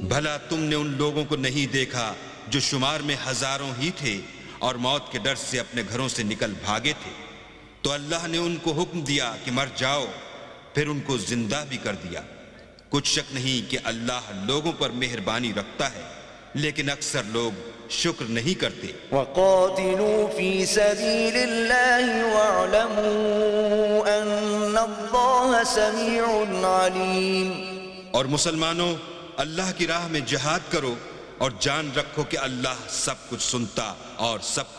भला तुमने उन लोगों को नहीं देखा जो शुमार में हजारों ही थे और मौत के डर से अपने घरों से निकल भागे थे, तो अल्लाह ने उनको हुक्म दिया कि मर जाओ, फिर उनको जिंदा भी कर दिया। कुछ शक नहीं कि अल्लाह लोगों पर मेहरबानी रखता है, लेकिन अक्सर लोग शुक्र नहीं करते। वक़ातिलू फी सबीलिल्लाहि वअलमू अन्नल्लाह समीउन अलीम। और मुसलमानों, अल्लाह की राह में जिहाद करो और जान रखो कि अल्लाह सब कुछ सुनता और सब